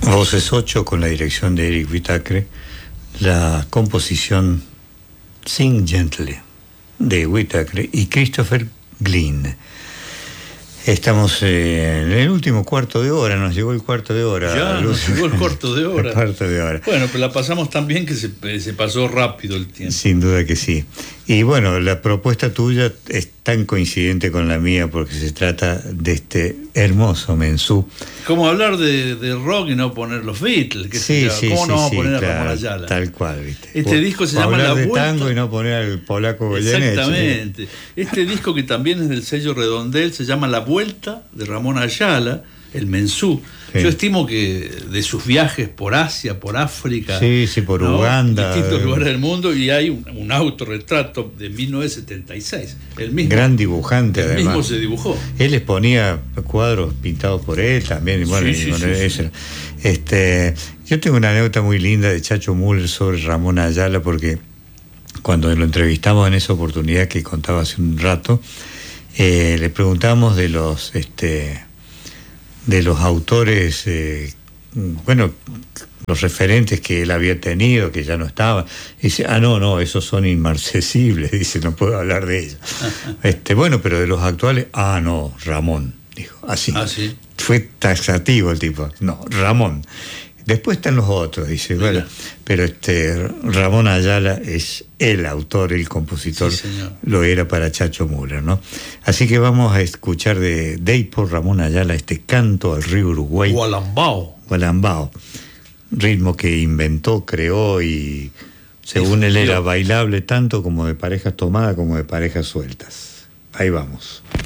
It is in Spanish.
Voces 8 con la dirección de Eric Whitacre, la composición Sing Gently de Whitacre y Christopher Glynn. Estamos en el último cuarto de hora, nos llegó el cuarto de hora. Ya, nos llegó el cuarto de hora. El cuarto de hora. Bueno, pero la pasamos tan bien que se pasó rápido el tiempo. Sin duda que sí. Y bueno, la propuesta tuya es tan coincidente con la mía porque se trata de este hermoso mensú. ¿Cómo hablar de rock y no poner los Beatles? ¿Cómo no vamos a poner a Ramón Ayala? Tal cual, ¿viste? Este disco se llama La Vuelta. Vuelta. Tango y no poner al polaco Goyeneche. Exactamente. Este disco, que también es del sello Redondel, se llama La Vuelta de Ramón Ayala, el mensú. Sí. Yo estimo que de sus viajes por Asia, por África, por Uganda, distintos lugares del mundo, y hay un autorretrato de 1976. El mismo, gran dibujante, además. El mismo se dibujó. Él les ponía cuadros pintados por él también. Y bueno, yo tengo una anécdota muy linda de Chacho Müller sobre Ramón Ayala, porque cuando lo entrevistamos en esa oportunidad que contaba hace un rato, le preguntamos de los autores, los referentes que él había tenido, que ya no estaban. Dice, no, esos son inmarcesibles, dice, no puedo hablar de ellos. Bueno, pero de los actuales, no, Ramón, dijo, así. ¿Sí? Fue taxativo el tipo, no, Ramón. Después están los otros, dice, bueno, pero Ramón Ayala es el autor, el compositor, sí, lo era para Chacho Müller, ¿no? Así que vamos a escuchar de por Ramón Ayala este canto al río Uruguay. Gualambao. Ritmo que inventó, creó y según él era bailable tanto como de parejas tomadas como de parejas sueltas. Ahí vamos.